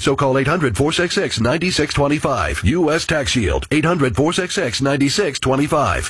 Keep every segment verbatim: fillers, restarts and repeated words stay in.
So call eight hundred, four six six, nine six two five. U S Tax Shield, eight hundred, four six six, nine six two five.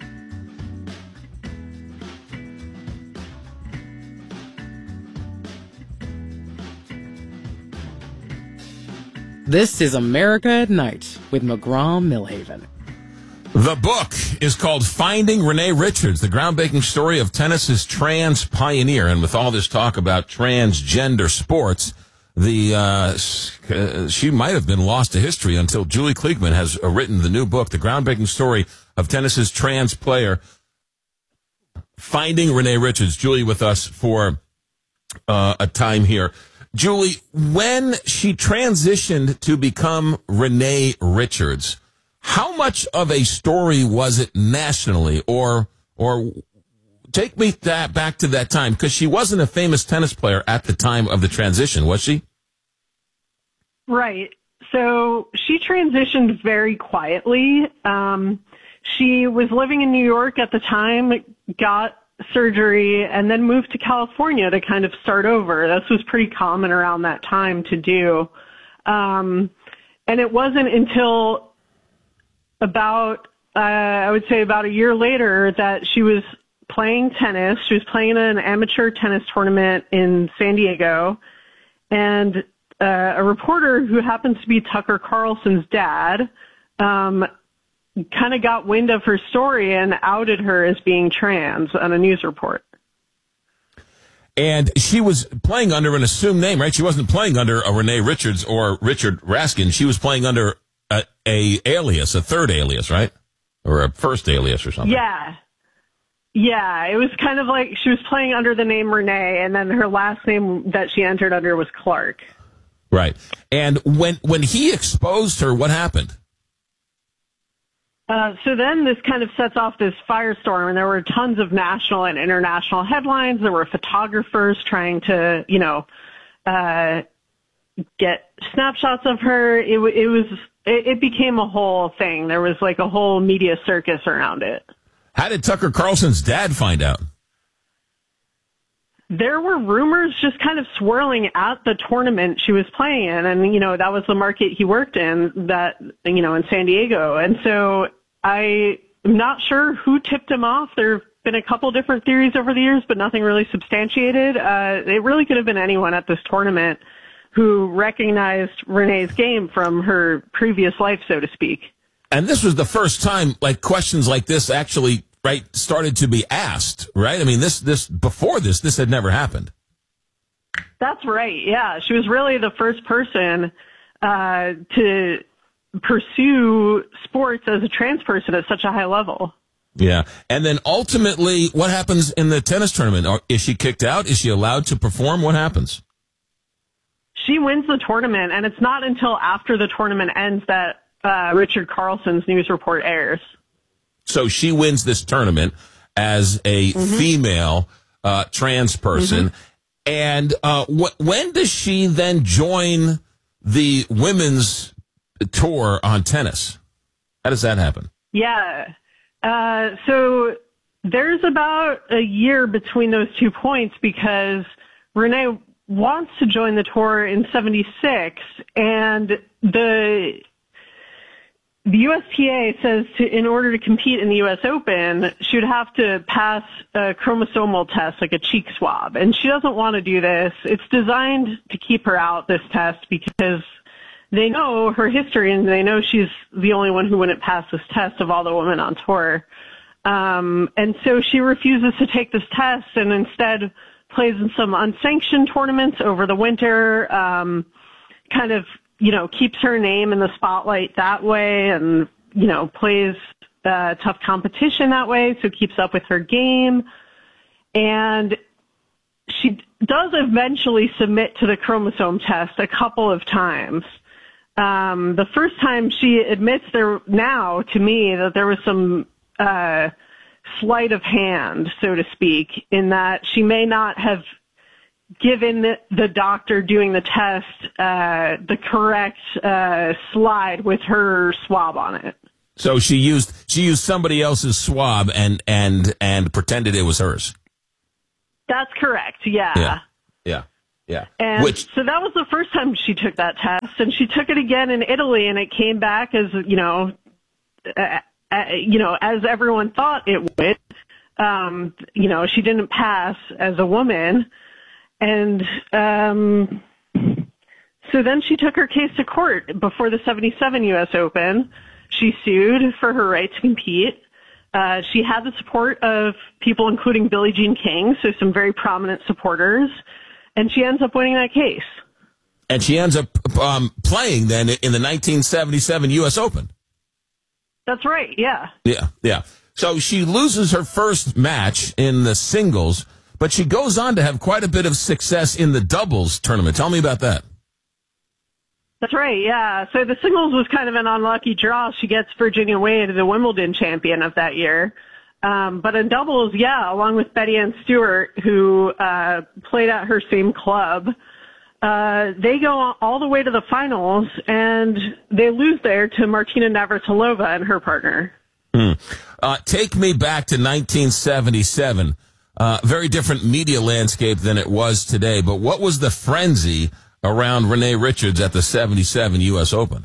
This is America at Night with McGraw-Millhaven. The book is called Finding Renee Richards, the groundbreaking story of tennis's trans pioneer. And with all this talk about transgender sports, the uh, she might have been lost to history until Julie Kliegman has written the new book, the groundbreaking story of tennis's trans player, Finding Renee Richards. Julie with us for uh, a time here. Julie, when she transitioned to become Renee Richards, how much of a story was it nationally, or or take me that back to that time? Because she wasn't a famous tennis player at the time of the transition, was she? Right. So she transitioned very quietly. Um, she was living in New York at the time, got surgery, and then moved to California to kind of start over. This was pretty common around that time to do. Um, and it wasn't until about, uh, I would say about a year later that she was playing tennis. She was playing in an amateur tennis tournament in San Diego. And uh, a reporter who happens to be Tucker Carlson's dad um, kind of got wind of her story and outed her as being trans on a news report. And she was playing under an assumed name, right? She wasn't playing under a Renee Richards or Richard Raskin. She was playing under a, a alias, a third alias, right? Or a first alias or something. Yeah. Yeah, it was kind of like she was playing under the name Renee, and then her last name that she entered under was Clark. Right. And when when he exposed her, what happened? Uh, so then this kind of sets off this firestorm, and there were tons of national and international headlines. There were photographers trying to, you know, uh, get snapshots of her. It, it was, it, it became a whole thing. There was like a whole media circus around it. How did Tucker Carlson's dad find out? There were rumors just kind of swirling at the tournament she was playing in. And, you know, that was the market he worked in, that, you know, in San Diego. And so I'm not sure who tipped him off. There have been a couple different theories over the years, but nothing really substantiated. Uh, it really could have been anyone at this tournament who recognized Renee's game from her previous life, so to speak. And this was the first time, like, questions like this actually, right, started to be asked, right? I mean, this, this, before this, this had never happened. That's right, yeah. She was really the first person uh, to pursue sports as a trans person at such a high level. Yeah. And then ultimately, what happens in the tennis tournament? Or is she kicked out? Is she allowed to perform? What happens? She wins the tournament, and it's not until after the tournament ends that uh, Richard Carlson's news report airs. So she wins this tournament as a mm-hmm. female uh, trans person. Mm-hmm. And uh, wh- when does she then join the women's tour on tennis? How does that happen? Yeah. Uh, so there's about a year between those two points because Renee wants to join the tour in seventy-six, and the the U S T A says to, in order to compete in the U S Open, she would have to pass a chromosomal test, like a cheek swab, and she doesn't want to do this. It's designed to keep her out, this test, because they know her history and they know she's the only one who wouldn't pass this test of all the women on tour. Um, and so she refuses to take this test and instead plays in some unsanctioned tournaments over the winter, um, kind of, you know, keeps her name in the spotlight that way and, you know, plays uh, tough competition that way, so keeps up with her game. And she does eventually submit to the chromosome test a couple of times. Um, the first time she admits there now to me that there was some uh, sleight of hand, so to speak, in that she may not have given the, the doctor doing the test uh, the correct uh, slide with her swab on it. So she used she used somebody else's swab and and and pretended it was hers. That's correct. Yeah. Yeah. Yeah. Yeah. And Which, so that was the first time she took that test. and she took it again in Italy, and it came back as, you know, uh, uh, you know, as everyone thought it would. Um, you know, she didn't pass as a woman. And um, so then she took her case to court before the seventy-seven U S Open. She sued for her right to compete. Uh, she had the support of people including Billie Jean King, so some very prominent supporters, and she ends up winning that case. And she ends up um, playing then in the nineteen seventy-seven U S Open. That's right, yeah. Yeah, yeah. So she loses her first match in the singles, but she goes on to have quite a bit of success in the doubles tournament. Tell me about that. That's right, yeah. So the singles was kind of an unlucky draw. She gets Virginia Wade, the Wimbledon champion of that year. Um, but in doubles, yeah, along with Betty Ann Stewart, who uh, played at her same club, uh, they go all the way to the finals, and they lose there to Martina Navratilova and her partner. Hmm. Uh, take me back to nineteen seventy-seven. Uh, very different media landscape than it was today. But what was the frenzy around Renee Richards at the seventy-seven U S Open?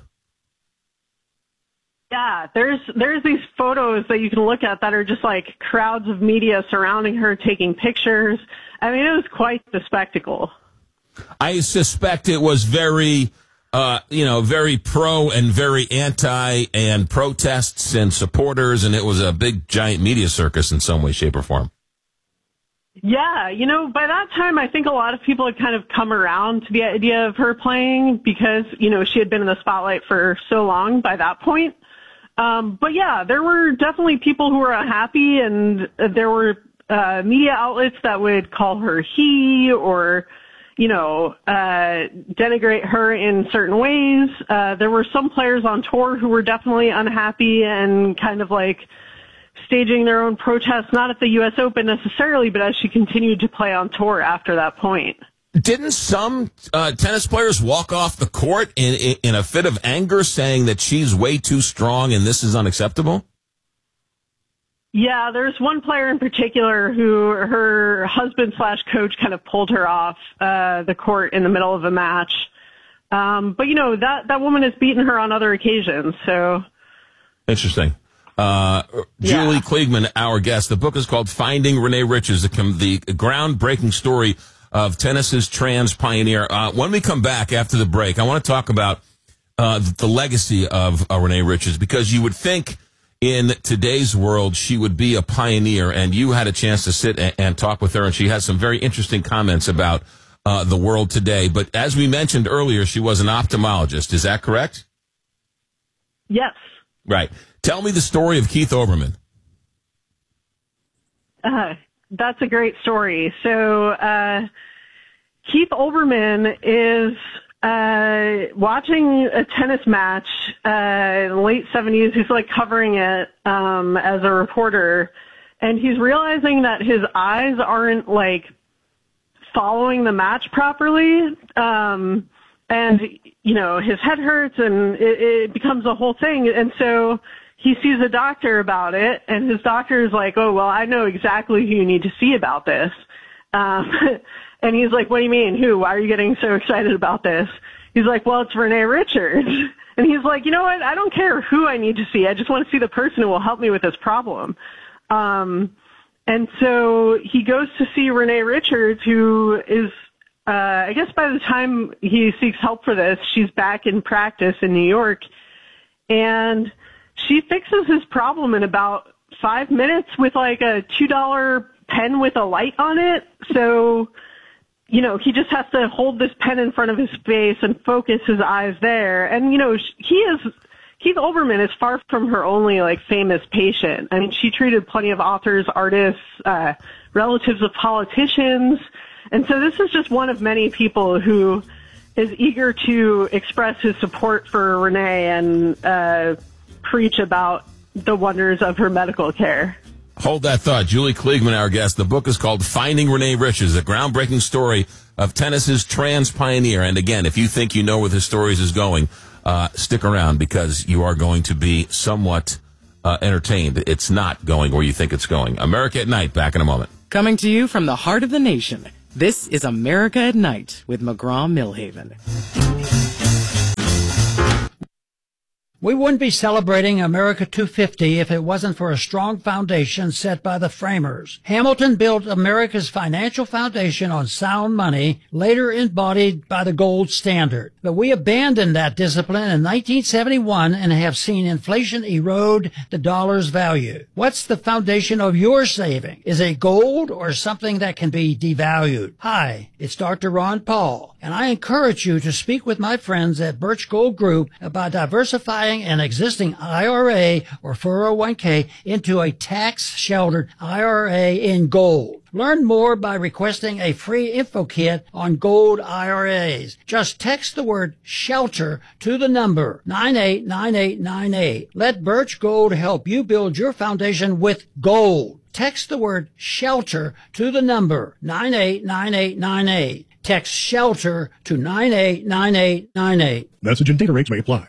Yeah, there's there's these photos that you can look at that are just like crowds of media surrounding her, taking pictures. I mean, it was quite the spectacle. I suspect it was very, uh, you know, very pro and very anti, and protests and supporters, and it was a big, giant media circus in some way, shape, or form. Yeah, you know, by that time, I think a lot of people had kind of come around to the idea of her playing because, you know, she had been in the spotlight for so long by that point. Um, but yeah, there were definitely people who were unhappy, and there were uh, media outlets that would call her he or, you know, uh, denigrate her in certain ways. Uh, there were some players on tour who were definitely unhappy and kind of like staging their own protests, not at the U S Open necessarily, but as she continued to play on tour after that point. Didn't some uh, tennis players walk off the court in, in, in a fit of anger saying that she's way too strong and this is unacceptable? Yeah, there's one player in particular who her husband slash coach kind of pulled her off uh, the court in the middle of a match. Um, but, you know, that, that woman has beaten her on other occasions, so. Interesting. Uh, yeah. Julie Kliegman, our guest. The book is called Finding Renee Richards, the, the groundbreaking story of tennis's trans pioneer. Uh, when we come back after the break, I want to talk about uh, the legacy of uh, Renee Richards, because you would think in today's world she would be a pioneer, and you had a chance to sit and, and talk with her, and she has some very interesting comments about uh, the world today. But as we mentioned earlier, she was an ophthalmologist. Is that correct? Yes. Right. Tell me the story of Keith Olbermann. Uh, that's a great story. So, uh, Keith Olbermann is uh, watching a tennis match uh, in the late seventies. He's like covering it um, as a reporter, and he's realizing that his eyes aren't like following the match properly. Um, and, you know, his head hurts, and it, it becomes a whole thing. And so he sees a doctor about it, and his doctor is like, oh, well, I know exactly who you need to see about this. Um, and he's like, what do you mean? Who? Why are you getting so excited about this? He's like, well, it's Renee Richards. And he's like, you know what? I don't care who I need to see. I just want to see the person who will help me with this problem. Um, and so he goes to see Renee Richards, who is, uh, I guess by the time he seeks help for this, she's back in practice in New York. And she fixes his problem in about five minutes with like a two dollar pen with a light on it. So, you know, he just has to hold this pen in front of his face and focus his eyes there. And, you know, he is, Keith Olbermann is far from her only like famous patient. I mean, she treated plenty of authors, artists, uh, relatives of politicians. And so this is just one of many people who is eager to express his support for Renee and, uh, preach about the wonders of her medical care. Hold that thought. Julie Kliegman, our guest. The book is called Finding Renee Richards, a groundbreaking story of tennis's trans pioneer. And again, if you think you know where this story is going, uh, stick around, because you are going to be somewhat uh, entertained. It's not going where you think it's going. America at Night, back in a moment. Coming to you from the heart of the nation, this is America at Night with McGraw-Milhaven. We wouldn't be celebrating America two fifty if it wasn't for a strong foundation set by the framers. Hamilton built America's financial foundation on sound money, later embodied by the gold standard. But we abandoned that discipline in nineteen seventy-one and have seen inflation erode the dollar's value. What's the foundation of your saving? Is it gold or something that can be devalued? Hi, it's Doctor Ron Paul, and I encourage you to speak with my friends at Birch Gold Group about diversifying an existing I R A or four oh one k into a tax-sheltered I R A in gold. Learn more by requesting a free info kit on gold I R As. Just text the word SHELTER to the number nine eight nine eight nine eight. Let Birch Gold help you build your foundation with gold. Text the word SHELTER to the number nine eight nine eight nine eight. Text SHELTER to nine eight nine eight nine eight. Message and data rates may apply.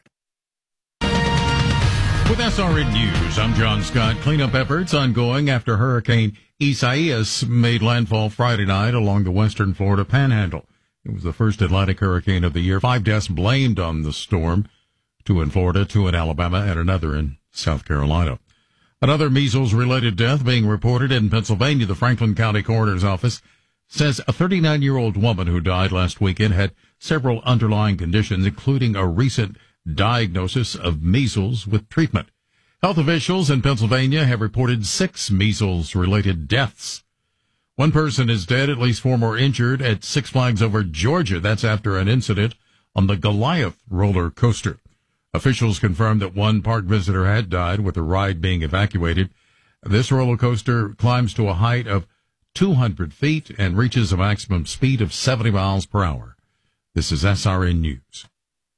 With S R N News, I'm John Scott. Cleanup efforts ongoing after Hurricane Isaias made landfall Friday night along the western Florida panhandle. It was the first Atlantic hurricane of the year. Five deaths blamed on the storm, two in Florida, two in Alabama, and another in South Carolina. Another measles-related death being reported in Pennsylvania. The Franklin County Coroner's Office says a thirty-nine-year-old woman who died last weekend had several underlying conditions, including a recent diagnosis of measles with treatment. Health officials in Pennsylvania have reported six measles-related deaths. One person is dead, at least four more injured at Six Flags Over Georgia. That's after an incident on the Goliath roller coaster. Officials confirmed that one park visitor had died, with the ride being evacuated. This roller coaster climbs to a height of two hundred feet and reaches a maximum speed of seventy miles per hour. This is S R N News.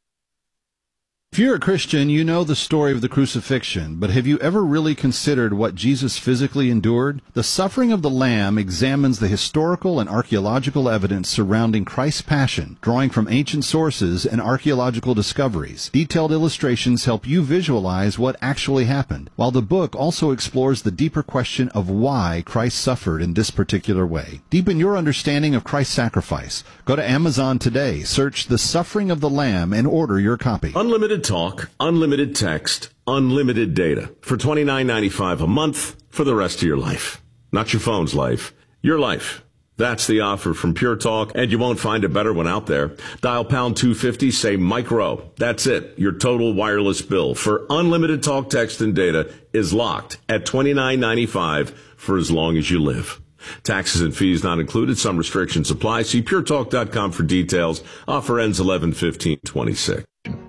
If you're a Christian, you know the story of the crucifixion, but have you ever really considered what Jesus physically endured? The Suffering of the Lamb examines the historical and archaeological evidence surrounding Christ's passion, drawing from ancient sources and archaeological discoveries. Detailed illustrations help you visualize what actually happened, while the book also explores the deeper question of why Christ suffered in this particular way. Deepen your understanding of Christ's sacrifice. Go to Amazon today, search The Suffering of the Lamb, and order your copy. Unlimited talk, unlimited text, unlimited data for twenty-nine ninety-five a month for the rest of your life. Not your phone's life, your life. That's the offer from Pure Talk, and you won't find a better one out there. Dial pound two fifty, say micro. That's it. Your total wireless bill for unlimited talk, text, and data is locked at twenty-nine ninety-five for as long as you live. Taxes and fees not included. Some restrictions apply. See pure talk dot com for details. Offer ends eleven fifteen twenty-six.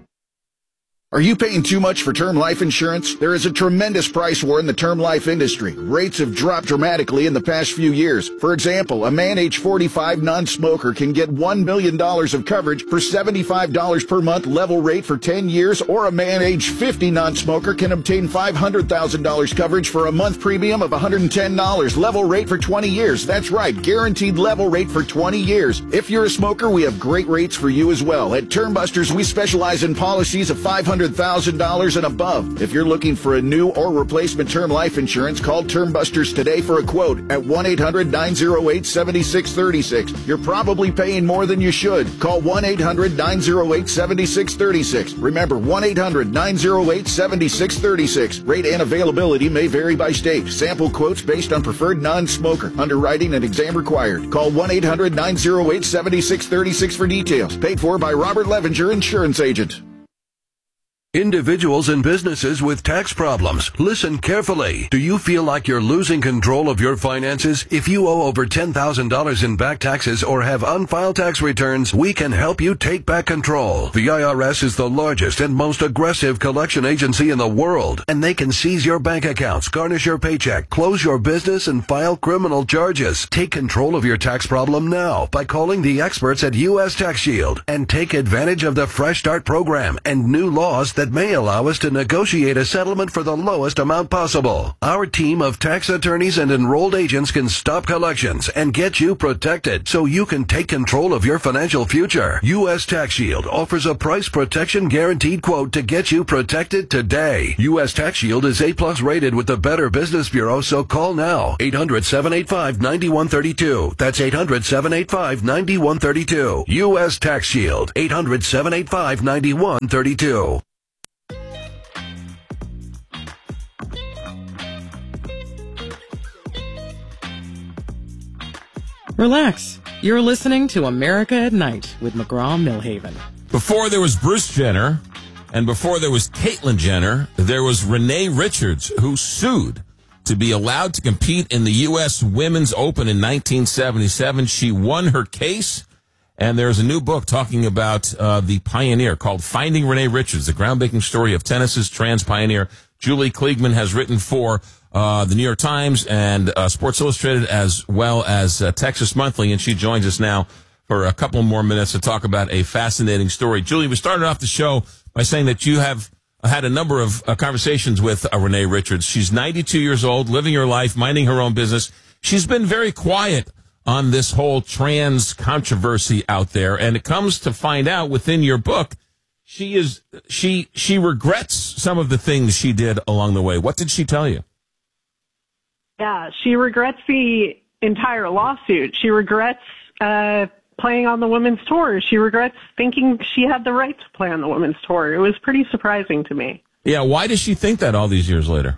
Are you paying too much for term life insurance? There is a tremendous price war in the term life industry. Rates have dropped dramatically in the past few years. For example, a man age forty-five non-smoker can get one million dollars of coverage for seventy-five dollars per month level rate for ten years, or a man age fifty non-smoker can obtain five hundred thousand dollars coverage for a month premium of one hundred ten dollars level rate for twenty years. That's right, guaranteed level rate for twenty years. If you're a smoker, we have great rates for you as well. At Term Busters, we specialize in policies of five hundred thousand dollars and above. If you're looking for a new or replacement term life insurance, call Term Busters today for a quote at one eight hundred nine oh eight seven six three six. You're probably paying more than you should. Call one eight hundred nine oh eight seven six three six. Remember, one eight hundred nine oh eight seven six three six. Rate and availability may vary by state. Sample quotes based on preferred non-smoker. Underwriting and exam required. Call one eight hundred nine oh eight seven six three six for details. Paid for by Robert Levenger, insurance agent. Individuals and businesses with tax problems, listen carefully. Do you feel like you're losing control of your finances? If you owe over ten thousand dollars in back taxes or have unfiled tax returns, we can help you take back control. The I R S is the largest and most aggressive collection agency in the world, and they can seize your bank accounts, garnish your paycheck, close your business, and file criminal charges. Take control of your tax problem now by calling the experts at U S Tax Shield, and take advantage of the Fresh Start program and new laws that may allow us to negotiate a settlement for the lowest amount possible. Our team of tax attorneys and enrolled agents can stop collections and get you protected so you can take control of your financial future. U S Tax Shield offers a price protection guaranteed quote to get you protected today. U S Tax Shield is A plus rated with the Better Business Bureau, so call now. eight hundred seven eight five nine one three two. That's eight hundred seven eight five nine one three two. U S Tax Shield. eight hundred seven eight five nine one three two. Relax. You're listening to America at Night with McGraw-Milhaven. Before there was Bruce Jenner and before there was Caitlyn Jenner, there was Renee Richards, who sued to be allowed to compete in the U S Women's Open in nineteen seventy-seven. She won her case, and there's a new book talking about uh, the pioneer called Finding Renee Richards, the groundbreaking story of tennis's trans pioneer. Julie Kliegman has written for uh, the New York Times and uh, Sports Illustrated, as well as uh, Texas Monthly, and she joins us now for a couple more minutes to talk about a fascinating story. Julie, we started off the show by saying that you have had a number of uh, conversations with uh, Renee Richards. She's ninety-two years old, living her life, minding her own business. She's been very quiet on this whole trans controversy out there, and it comes to find out within your book, she is she she regrets some of the things she did along the way. What did she tell you? Yeah, she regrets the entire lawsuit. She regrets uh, playing on the women's tour. She regrets thinking she had the right to play on the women's tour. It was pretty surprising to me. Yeah, why does she think that all these years later?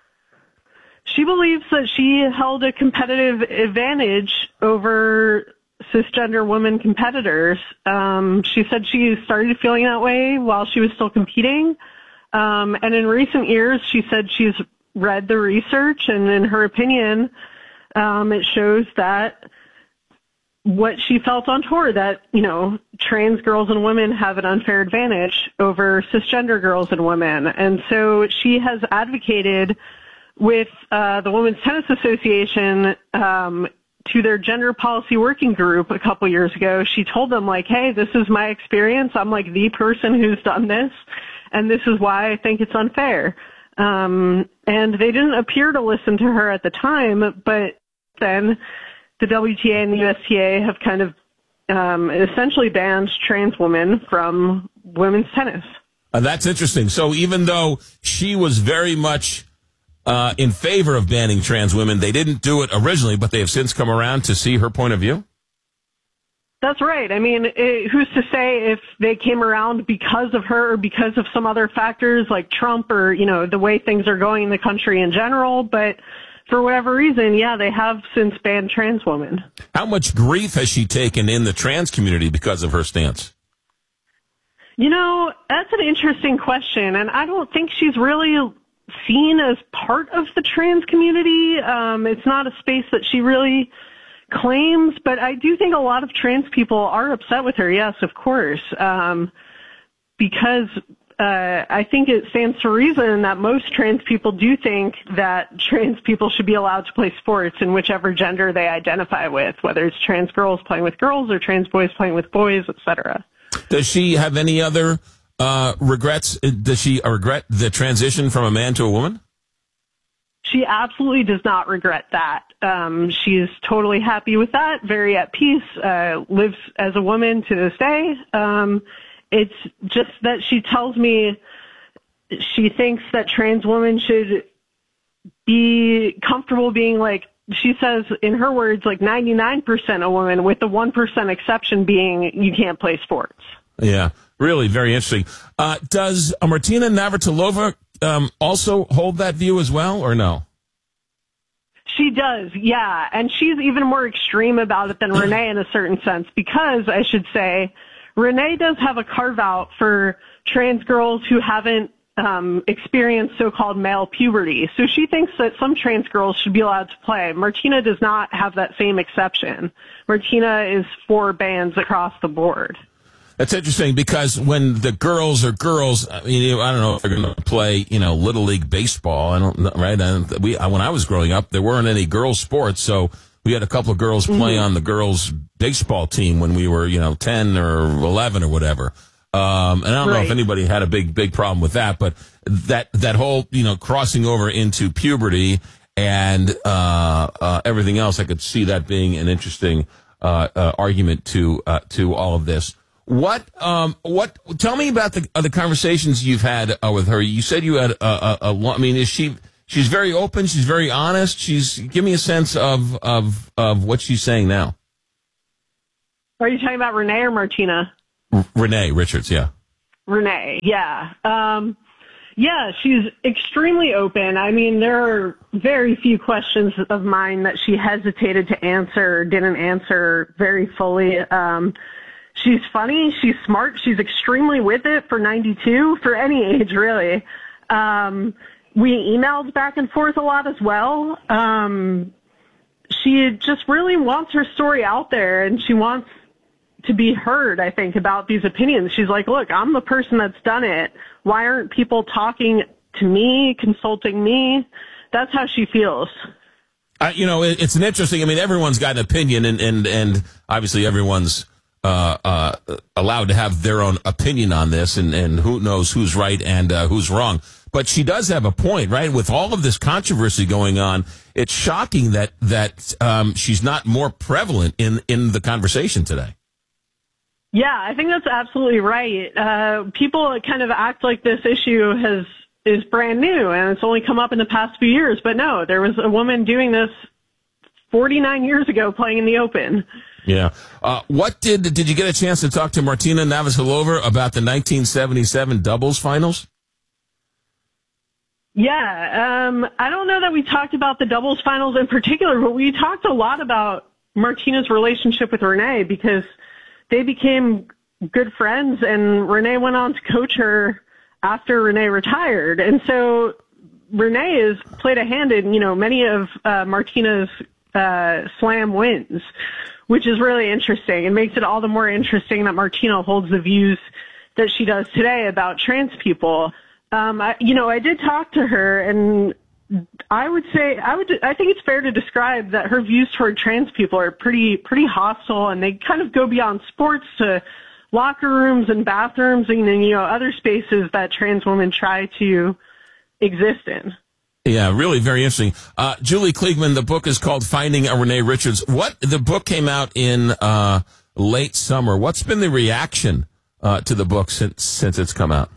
She believes that she held a competitive advantage over cisgender women competitors. Um, she said she started feeling that way while she was still competing. Um, and in recent years, she said she's read the research, and in her opinion, um, it shows that what she felt on tour, that, you know, trans girls and women have an unfair advantage over cisgender girls and women. And so she has advocated with uh, the Women's Tennis Association um, to their gender policy working group a couple years ago. She told them, like, hey, this is my experience. I'm like the person who's done this, and this is why I think it's unfair. Um, and they didn't appear to listen to her at the time, but then the W T A and the U S T A have kind of um, essentially banned trans women from women's tennis. Uh, that's interesting. So even though she was very much uh, in favor of banning trans women, they didn't do it originally, but they have since come around to see her point of view? That's right. I mean, it, who's to say if they came around because of her or because of some other factors like Trump or, you know, the way things are going in the country in general. But for whatever reason, yeah, they have since banned trans women. How much grief has she taken in the trans community because of her stance? You know, that's an interesting question, and I don't think she's really seen as part of the trans community. Um, it's not a space that she really claims, but I do think a lot of trans people are upset with her, yes, of course, um, because uh, I think it stands to reason that most trans people do think that trans people should be allowed to play sports in whichever gender they identify with, whether it's trans girls playing with girls or trans boys playing with boys, et cetera. Does she have any other uh, regrets? Does she regret the transition from a man to a woman? She absolutely does not regret that. Um, she's totally happy with that, very at peace, uh, lives as a woman to this day. Um, it's just that she tells me she thinks that trans women should be comfortable being like, she says in her words, like ninety-nine percent a woman, with the one percent exception being you can't play sports. Yeah, really very interesting. Uh, does uh, Martina Navratilova um, also hold that view as well, or no? She does, yeah. And she's even more extreme about it than Renee in a certain sense, because, I should say, Renee does have a carve-out for trans girls who haven't um, experienced so-called male puberty. So she thinks that some trans girls should be allowed to play. Martina does not have that same exception. Martina is for bans across the board. That's interesting, because when the girls are girls, I mean, I don't know if they're going to play, you know, Little League baseball. I don't know, right? And we, when I was growing up, there weren't any girls sports, so we had a couple of girls mm-hmm. play on the girls baseball team when we were, you know, ten or eleven or whatever. Um, and I don't right. know if anybody had a big, big problem with that, but that, that whole, you know, crossing over into puberty and, uh, uh, everything else, I could see that being an interesting, uh, uh argument to, uh, to all of this. What, um, what, tell me about the, uh, the conversations you've had uh, with her. You said you had a, a, a, a, I mean, is she, she's very open. She's very honest. She's, give me a sense of, of, of what she's saying now. Are you talking about Renee or Martina? R- Renee Richards, yeah. Renee, yeah. Um, Yeah, she's extremely open. I mean, there are very few questions of mine that she hesitated to answer or didn't answer very fully. Um, she's funny. She's smart. She's extremely with it for ninety-two, for any age, really. Um, we emailed back and forth a lot as well. Um, she just really wants her story out there, and she wants to be heard, I think, about these opinions. She's like, look, I'm the person that's done it. Why aren't people talking to me, consulting me? That's how she feels. Uh, you know, it, it's an interesting, I mean, everyone's got an opinion, and, and, and obviously everyone's uh, uh, allowed to have their own opinion on this, and, and who knows who's right and uh, who's wrong. But she does have a point, right? With all of this controversy going on, it's shocking that, that um, she's not more prevalent in, in the conversation today. Yeah, I think that's absolutely right. Uh, people kind of act like this issue has is brand new and it's only come up in the past few years. But no, there was a woman doing this forty-nine years ago playing in the Open. Yeah. Uh, what did did you get a chance to talk to Martina Navratilova about the nineteen seventy-seven doubles finals? Yeah, um, I don't know that we talked about the doubles finals in particular, but we talked a lot about Martina's relationship with Renee because they became good friends, and Renee went on to coach her after Renee retired. And so Renee has played a hand in, you know, many of uh, Martina's uh, slam wins, which is really interesting and makes it all the more interesting that Martina holds the views that she does today about trans people. Um, I, you know, I did talk to her, and I would say, I would, I think it's fair to describe that her views toward trans people are pretty, pretty hostile, and they kind of go beyond sports to locker rooms and bathrooms and, you know, other spaces that trans women try to exist in. Yeah, really very interesting. Uh, Julie Kliegman, the book is called Finding a Renee Richards. What, the book came out in, uh, late summer. What's been the reaction, uh, to the book since, since it's come out?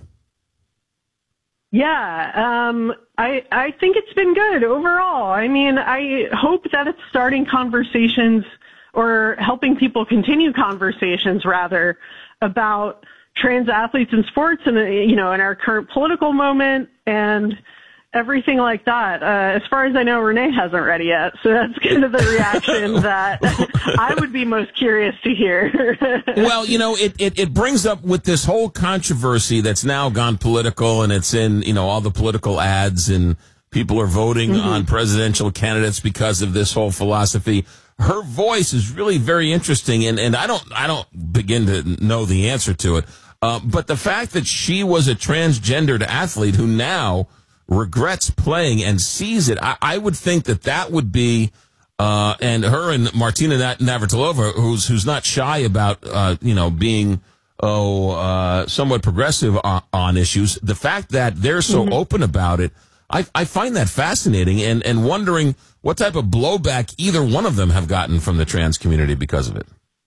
Yeah, um, I, I think it's been good overall. I mean, I hope that it's starting conversations or helping people continue conversations, rather, about trans athletes in sports and, you know, in our current political moment and everything like that. Uh, as far as I know, Renee hasn't read it yet, so that's kind of the reaction that I would be most curious to hear. Well, you know, it, it, it brings up with this whole controversy that's now gone political, and it's in, you know, all the political ads, and people are voting mm-hmm. on presidential candidates because of this whole philosophy. Her voice is really very interesting, and, and I don't I don't begin to know the answer to it. Uh, but the fact that she was a transgendered athlete who now regrets playing and sees it, I, I would think that that would be, uh, and her and Martina Navratilova, who's who's not shy about, uh, you know, being, oh, uh, somewhat progressive on, on issues. The fact that they're so mm-hmm. open about it, I, I find that fascinating, and, and wondering what type of blowback either one of them have gotten from the trans community because of it.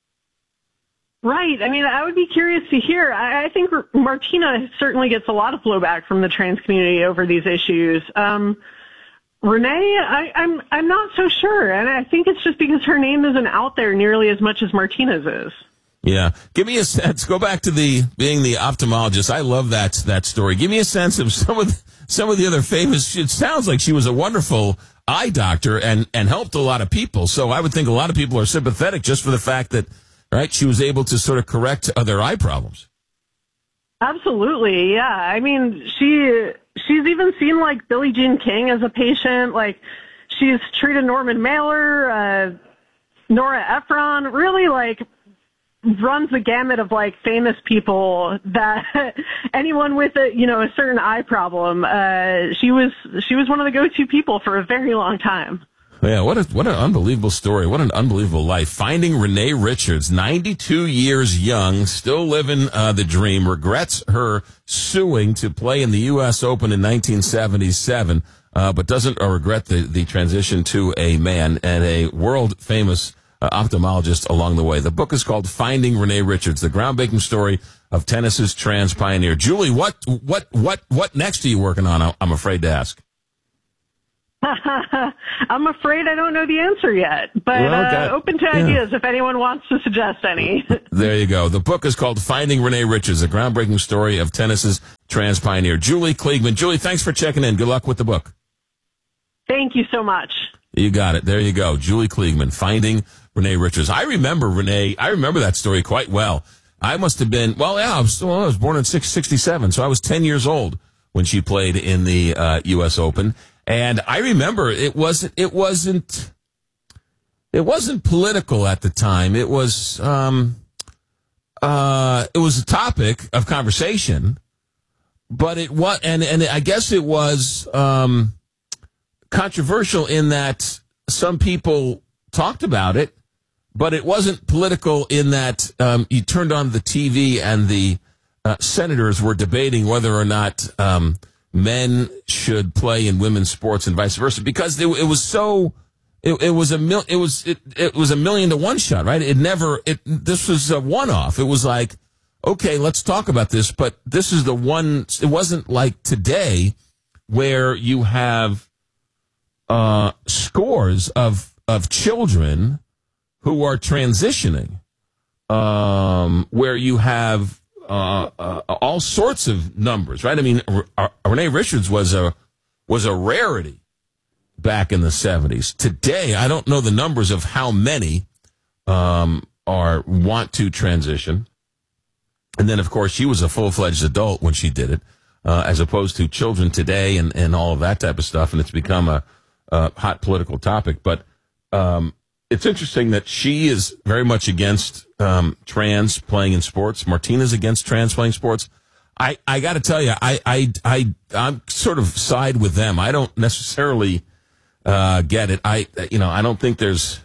Right. I mean, I would be curious to hear. I, I think Martina certainly gets a lot of blowback from the trans community over these issues. Um, Renee, I, I'm I'm not so sure, and I think it's just because her name isn't out there nearly as much as Martina's is. Yeah. Give me a sense. Go back to the being the ophthalmologist. I love that that story. Give me a sense of some of the, some of the other famous. It sounds like she was a wonderful eye doctor and and helped a lot of people. So I would think a lot of people are sympathetic just for the fact that, right, she was able to sort of correct other eye problems. Absolutely, yeah. I mean, she she's even seen, like, Billie Jean King as a patient. Like, she's treated Norman Mailer, uh, Nora Ephron, really, like, runs the gamut of, like, famous people that anyone with a, you know, a certain eye problem, uh, she was she was one of the go-to people for a very long time. Yeah, what a what an unbelievable story. What an unbelievable life. Finding Renee Richards, ninety-two years young, still living uh, the dream, regrets her suing to play in the U S Open in nineteen seventy-seven, uh, but doesn't uh, regret the, the transition to a man and a world-famous uh, ophthalmologist along the way. The book is called Finding Renee Richards, the groundbreaking story of tennis's trans pioneer. Julie, what what what what next are you working on? I'm afraid to ask. I'm afraid I don't know the answer yet, but well, okay. uh, open to yeah. ideas if anyone wants to suggest any. There you go. The book is called Finding Renee Richards, a groundbreaking story of tennis's trans pioneer, Julie Kliegman. Julie, thanks for checking in. Good luck with the book. Thank you so much. You got it. There you go. Julie Kliegman, Finding Renee Richards. I remember Renee. I remember that story quite well. I must have been, well, yeah, I was, well, I was born in sixty-seven, so I was ten years old when she played in the uh, U S Open. And I remember it wasn't, it wasn't, it wasn't political at the time. It was, um, uh, it was a topic of conversation, but it was, and, and I guess it was, um, controversial in that some people talked about it, but it wasn't political in that um, you turned on the T V and the uh, senators were debating whether or not um, men should play in women's sports and vice versa, because it, it was so it, it was a mil, it was it, it was a million to one shot, right? It never it this was a one off. It was like, okay, let's talk about this, but this is the one. It wasn't like today where you have uh, scores of of children who are transitioning, um, where you have uh, uh, all sorts of numbers, right? I mean, R- Renee Richards was a was a rarity back in the seventies. Today, I don't know the numbers of how many um, are want to transition. And then, of course, she was a full-fledged adult when she did it, uh, as opposed to children today and, and all of that type of stuff. And it's become a, a hot political topic. But um, it's interesting that she is very much against um, trans playing in sports. Martina's against trans playing sports. I, I got to tell you, I, I, I, I'm sort of side with them. I don't necessarily uh, get it. I, you know, I don't think there's,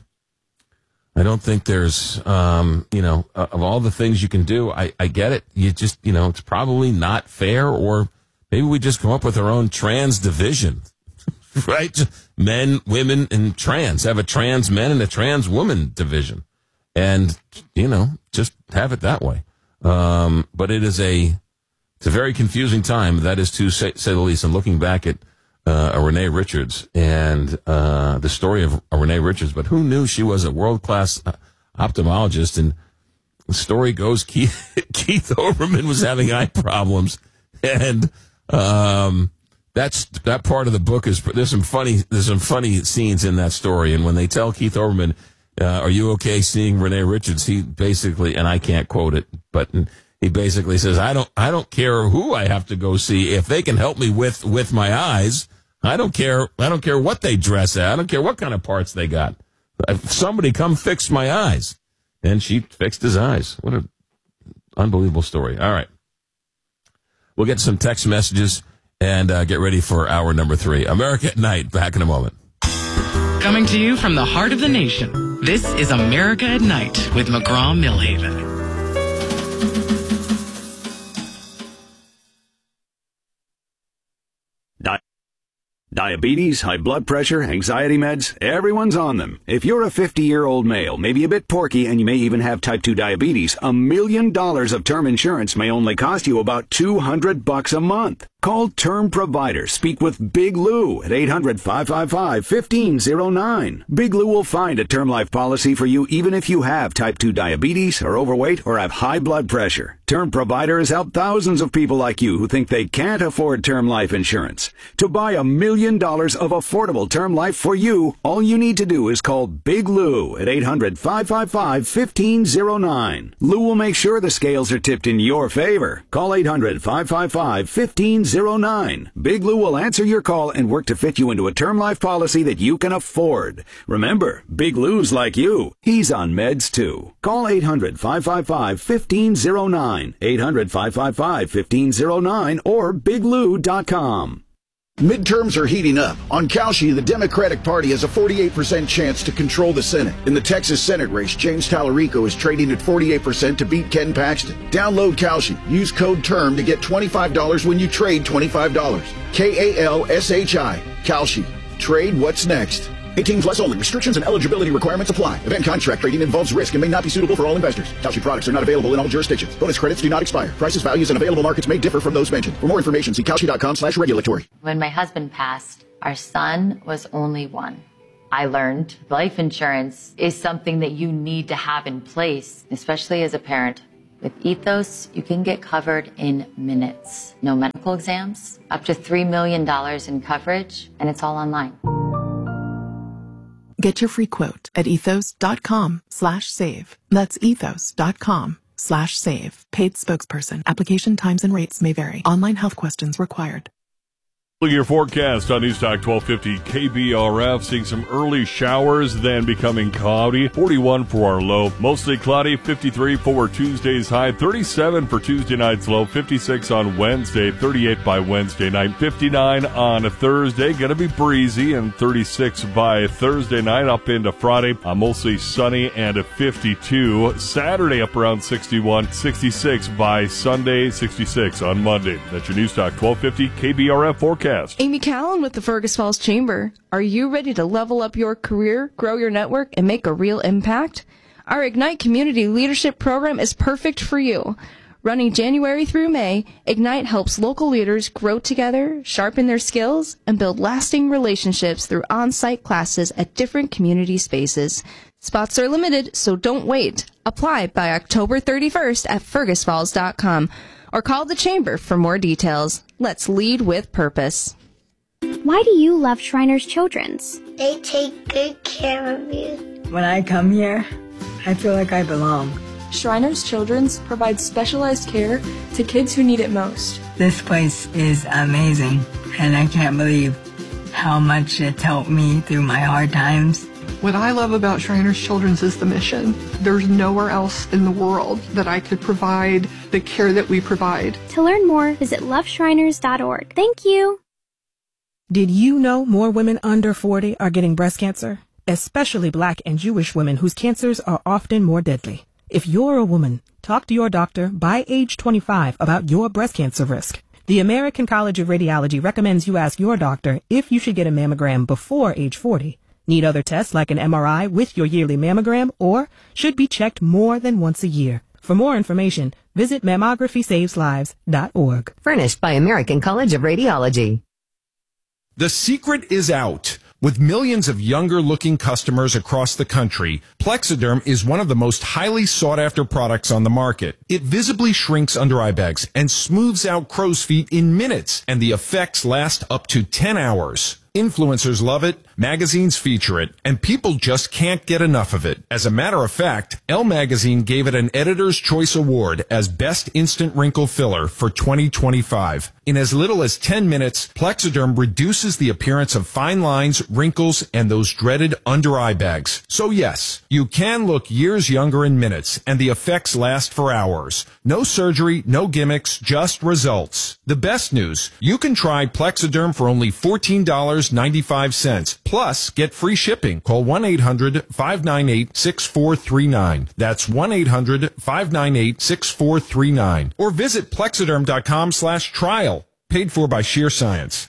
I don't think there's, um, you know, uh, of all the things you can do, I, I get it. You just, you know, it's probably not fair, or maybe we just come up with our own trans division, right? Just men, women, and trans. Have a trans men and a trans woman division. And, you know, just have it that way. Um, but it is a, it's a very confusing time, that is to say, say the least. And looking back at uh, Renee Richards and uh, the story of Renee Richards, but who knew she was a world-class ophthalmologist? And the story goes, Keith, Keith Olbermann was having eye problems, and um, that's that part of the book is there's some funny there's some funny scenes in that story. And when they tell Keith Olbermann, uh, "Are you okay seeing Renee Richards?" he basically, and I can't quote it, but he basically says, "I don't I don't care who I have to go see if they can help me with with my eyes. I don't care. I don't care what they dress at. I don't care what kind of parts they got. If somebody come fix my eyes." And she fixed his eyes. What an unbelievable story. All right. We'll get some text messages and uh, get ready for hour number three. America at Night. Back in a moment. Coming to you from the heart of the nation, this is America at Night with McGraw-Milhaven. Diabetes, high blood pressure, anxiety meds, everyone's on them. If you're a fifty-year-old male, maybe a bit porky, and you may even have type two diabetes, a million dollars of term insurance may only cost you about two hundred bucks a month. Call Term Provider. Speak with Big Lou at eight hundred, five five five, one five zero nine. Big Lou will find a term life policy for you even if you have type two diabetes, are overweight, or have high blood pressure. Term Provider has helped thousands of people like you who think they can't afford term life insurance. To buy a million dollars of affordable term life for you, all you need to do is call Big Lou at eight hundred, five five five, one five zero nine. Lou will make sure the scales are tipped in your favor. Call eight hundred, five five five, one five zero nine. Big Lou will answer your call and work to fit you into a term life policy that you can afford. Remember, Big Lou's like you. He's on meds too. Call eight hundred, five five five, one five zero nine. eight hundred, five five five, one five zero nine or big lou dot com. Midterms are heating up. On Kalshi, the Democratic Party has a forty-eight percent chance to control the Senate. In the Texas Senate race, James Tallarico is trading at forty-eight percent to beat Ken Paxton. Download Kalshi. Use code TERM to get twenty-five dollars when you trade twenty-five dollars. K A L S H I. Kalshi. Trade what's next. eighteen plus only. Restrictions and eligibility requirements apply. Event contract trading involves risk and may not be suitable for all investors. Kalshi products are not available in all jurisdictions. Bonus credits do not expire. Prices, values, and available markets may differ from those mentioned. For more information, see kalshi dot com slash regulatory. When my husband passed, our son was only one. I learned life insurance is something that you need to have in place, especially as a parent. With Ethos, you can get covered in minutes. No medical exams, up to three million dollars in coverage, and it's all online. Get your free quote at ethos.com slash save. That's ethos.com slash save. Paid spokesperson. Application times and rates may vary. Online health questions required. Look at your forecast on News Talk twelve fifty K B R F. Seeing some early showers, then becoming cloudy. forty-one for our low. Mostly cloudy. fifty-three for Tuesday's high. thirty-seven for Tuesday night's low. fifty-six on Wednesday. thirty-eight by Wednesday night. fifty-nine on Thursday. Gonna be breezy. And thirty-six by Thursday night. Up into Friday. Uh, mostly sunny and fifty-two. Saturday up around sixty-one. sixty-six by Sunday. sixty-six on Monday. That's your News Talk twelve fifty K B R F forecast. Amy Callan with the Fergus Falls Chamber. Are you ready to level up your career, grow your network, and make a real impact? Our Ignite Community Leadership Program is perfect for you. Running January through May, Ignite helps local leaders grow together, sharpen their skills, and build lasting relationships through on-site classes at different community spaces. Spots are limited, so don't wait. Apply by October thirty-first at fergus falls dot com or call the Chamber for more details. Let's lead with purpose. Why do you love Shriners Children's? They take good care of you. When I come here, I feel like I belong. Shriners Children's provides specialized care to kids who need it most. This place is amazing, and I can't believe how much it's helped me through my hard times. What I love about Shriners Children's is the mission. There's nowhere else in the world that I could provide the care that we provide. To learn more, visit love shriners dot org. Thank you. Did you know more women under forty are getting breast cancer? Especially Black and Jewish women whose cancers are often more deadly. If you're a woman, talk to your doctor by age twenty-five about your breast cancer risk. The American College of Radiology recommends you ask your doctor if you should get a mammogram before age forty. Need other tests like an M R I with your yearly mammogram, or should be checked more than once a year. For more information, visit mammography saves lives dot org. Furnished by American College of Radiology. The secret is out. With millions of younger-looking customers across the country, Plexiderm is one of the most highly sought-after products on the market. It visibly shrinks under-eye bags and smooths out crow's feet in minutes, and the effects last up to ten hours. Influencers love it, magazines feature it, and people just can't get enough of it. As a matter of fact, Elle Magazine gave it an Editor's Choice Award as Best Instant Wrinkle Filler for twenty twenty-five. In as little as ten minutes, Plexiderm reduces the appearance of fine lines, wrinkles, and those dreaded under-eye bags. So yes, you can look years younger in minutes, and the effects last for hours. No surgery, no gimmicks, just results. The best news, you can try Plexiderm for only fourteen dollars and ninety-five cents. Plus, get free shipping. Call one eight hundred five nine eight six four three nine. That's one eight hundred five nine eight six four three nine. Or visit plexiderm.com slash trial. Paid for by Sheer Science.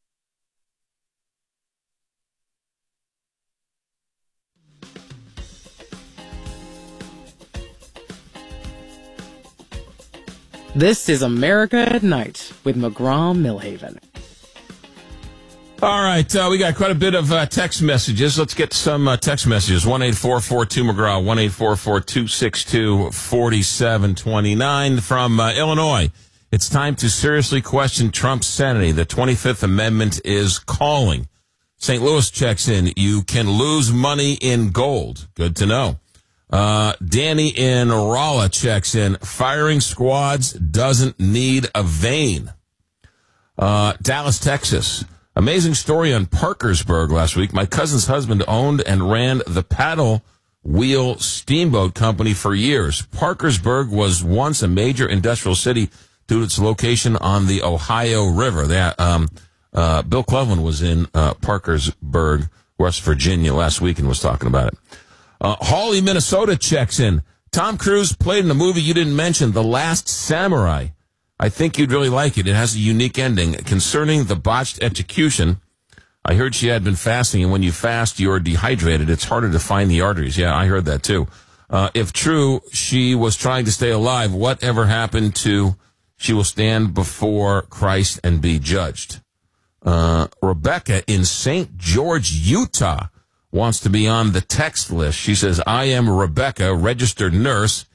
This is America at Night with McGraw-Millhaven. All right, uh, we got quite a bit of uh, text messages. Let's get some uh, text messages. one eight four four two McGraw, one eight four four two six two four seven two nine from uh, Illinois. It's time to seriously question Trump's sanity. The twenty-fifth Amendment is calling. Saint Louis checks in. You can lose money in gold. Good to know. Uh, Danny in Rolla checks in. Firing squads doesn't need a vein. Uh, Dallas, Texas. Amazing story on Parkersburg last week. My cousin's husband owned and ran the paddle wheel steamboat company for years. Parkersburg was once a major industrial city due to its location on the Ohio River. That, um, uh, Bill Cleveland was in uh, Parkersburg, West Virginia last week and was talking about it. Uh, Hawley, Minnesota checks in. Tom Cruise played in a movie you didn't mention, The Last Samurai. I think you'd really like it. It has a unique ending. Concerning the botched execution, I heard she had been fasting, and when you fast, you're dehydrated. It's harder to find the arteries. Yeah, I heard that too. Uh, if true, she was trying to stay alive. Whatever happened to she will stand before Christ and be judged? Uh, Rebecca in Saint George, Utah, wants to be on the text list. She says, I am Rebecca, registered nurse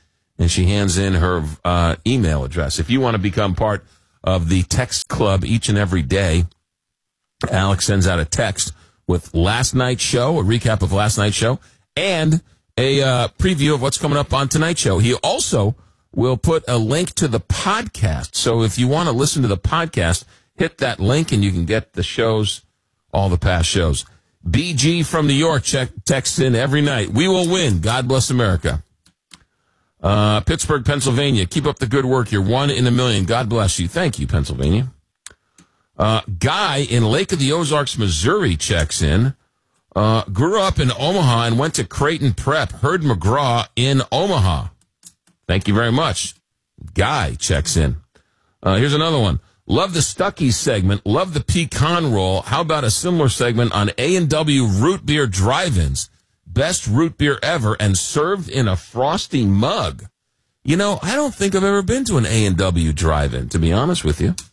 and she hands in her uh, email address. If you want to become part of the text club each and every day, Alex sends out a text with last night's show, a recap of last night's show, and a uh, preview of what's coming up on tonight's show. He also will put a link to the podcast. So if you want to listen to the podcast, hit that link and you can get the shows, all the past shows. B G from New York check, texts in every night. We will win. God bless America. Uh, Pittsburgh, Pennsylvania. Keep up the good work. You're one in a million. God bless you. Thank you, Pennsylvania. Uh, Guy in Lake of the Ozarks, Missouri checks in. Uh, grew up in Omaha and went to Creighton Prep. Heard McGraw in Omaha. Thank you very much. Guy checks in. Uh, here's another one. Love the Stuckey segment. Love the pecan roll. How about a similar segment on A and W root beer drive-ins? Best root beer ever and served in a frosty mug. You know, I don't think I've ever been to an A and W drive-in, to be honest with you.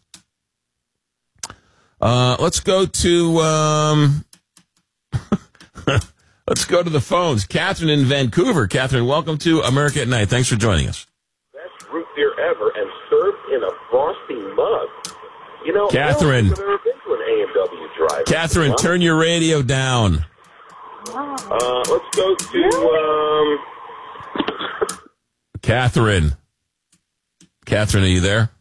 Uh, let's go to, um, let's go to the phones. Catherine in Vancouver. Catherine, welcome to America at Night. Thanks for joining us. Best root beer ever and served in a frosty mug. You know, Catherine. I don't think I've ever been to an A and W drive-in. Catherine, turn your radio down. Uh, let's go to, um... Catherine. Catherine, are you there?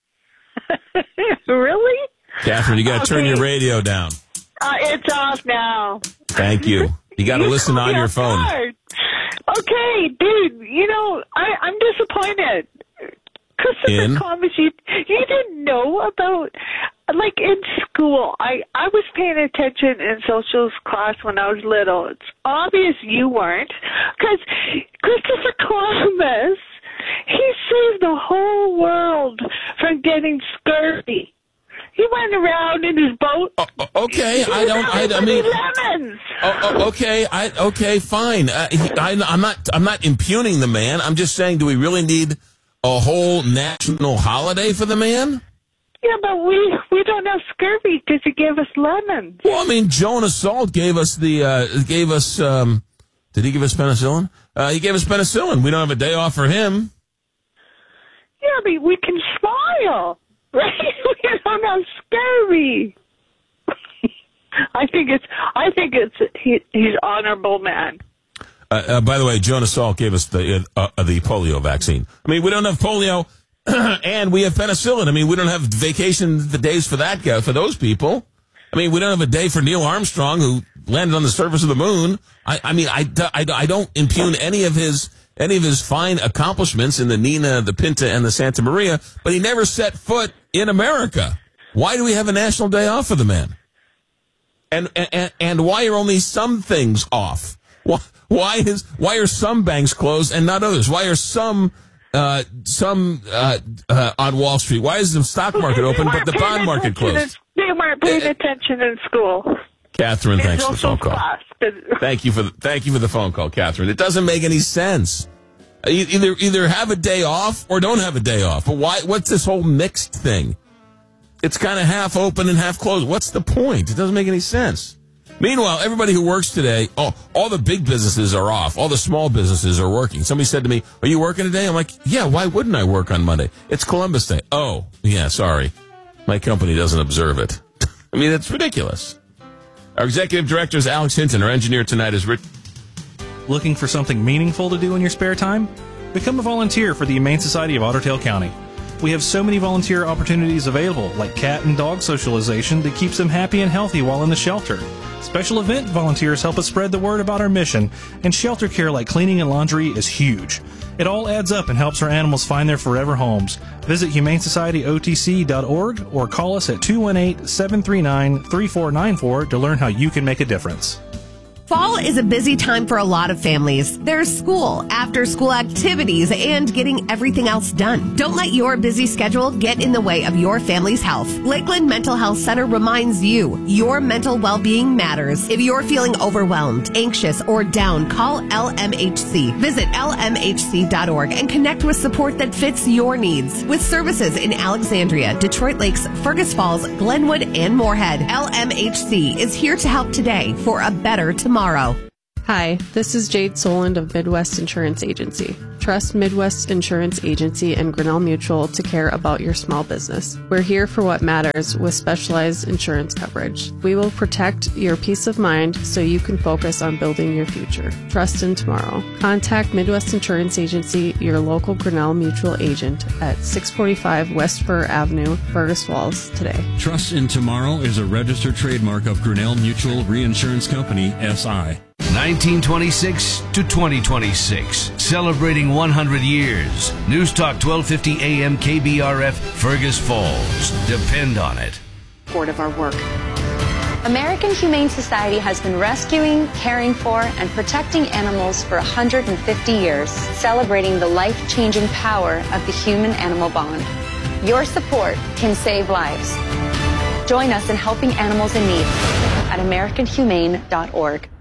Really? Catherine, you got to turn Okay. your radio down. Uh, it's off now. Thank you. You got to You listen caught on me your off phone. guard. Okay, dude, you know, I, I'm disappointed. Christopher In? Columbus, you, you didn't know about, like in school, I, I was paying attention in socials class when I was little. It's obvious you weren't, because Christopher Columbus, he saved the whole world from getting scurvy. He went around in his boat. Oh, okay, I don't. I, I mean, lemons. oh, oh, okay, I okay, fine. Uh, he, I, I'm not. I'm not impugning the man. I'm just saying, do we really need a whole national holiday for the man? Yeah, but we we don't have scurvy because he gave us lemons. Well, I mean, Joan Assault gave us the uh, gave us. Um, did he give us penicillin? Uh, he gave us penicillin. We don't have a day off for him. Yeah, but we can smile, right? We don't have scurvy. I think it's. I think it's. He, he's honorable man. Uh, uh, by the way, Joan Assault gave us the uh, uh, the polio vaccine. I mean, we don't have polio, and we have penicillin. I mean, we don't have vacation the days for that guy, for those people. I mean, we don't have a day for Neil Armstrong, who landed on the surface of the moon. I, I mean, I, I, I don't impugn any of his any of his fine accomplishments in the Nina, the Pinta, and the Santa Maria, but he never set foot in America. Why do we have a national day off for the man? And and, and why are only some things off? Why, why is why are some banks closed and not others? Why are some uh, some uh, uh, on Wall Street? Why is the stock market open but the bond market closed? They weren't paying attention in school. Catherine, thanks for the phone call. Class. Thank you for the, thank you for the phone call, Catherine. It doesn't make any sense. E- Either either have a day off or don't have a day off. But why? What's this whole mixed thing? It's kind of half open and half closed. What's the point? It doesn't make any sense. Meanwhile, everybody who works today, oh, all the big businesses are off. All the small businesses are working. Somebody said to me, "Are you working today?" I'm like, "Yeah, why wouldn't I work on Monday? It's Columbus Day." Oh, yeah, sorry. My company doesn't observe it. I mean, it's ridiculous. Our executive director is Alex Hinton. Our engineer tonight is Rich. Looking for something meaningful to do in your spare time? Become a volunteer for the Humane Society of Otter Tail County. We have so many volunteer opportunities available, like cat and dog socialization that keeps them happy and healthy while in the shelter. Special event volunteers help us spread the word about our mission, and shelter care like cleaning and laundry is huge. It all adds up and helps our animals find their forever homes. Visit humane society o t c dot org or call us at two one eight, seven three nine, three four nine four to learn how you can make a difference. Fall is a busy time for a lot of families. There's school, after-school activities, and getting everything else done. Don't let your busy schedule get in the way of your family's health. Lakeland Mental Health Center reminds you, your mental well-being matters. If you're feeling overwhelmed, anxious, or down, call L M H C. Visit L M H C dot org and connect with support that fits your needs. With services in Alexandria, Detroit Lakes, Fergus Falls, Glenwood, and Moorhead, L M H C is here to help today for a better tomorrow. Hi, this is Jade Soland of Midwest Insurance Agency. Trust Midwest Insurance Agency and Grinnell Mutual to care about your small business. We're here for what matters with specialized insurance coverage. We will protect your peace of mind so you can focus on building your future. Trust in tomorrow. Contact Midwest Insurance Agency, your local Grinnell Mutual agent at six forty-five West Fur Avenue, Fergus Falls today. Trust in Tomorrow is a registered trademark of Grinnell Mutual Reinsurance Company, S I nineteen twenty-six to twenty twenty-six, celebrating one hundred years. News Talk twelve fifty A M K B R F, Fergus Falls. Depend on it. Part of our work. American Humane Society has been rescuing, caring for, and protecting animals for one hundred fifty years, celebrating the life-changing power of the human-animal bond. Your support can save lives. Join us in helping animals in need at american humane dot org.